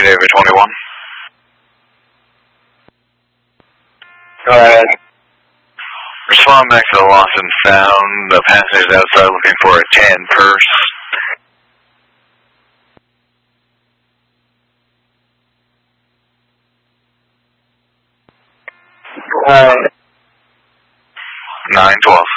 David 21. Go ahead. Respond back to the lost and found. The passengers outside looking for a tan purse. Go ahead. 912.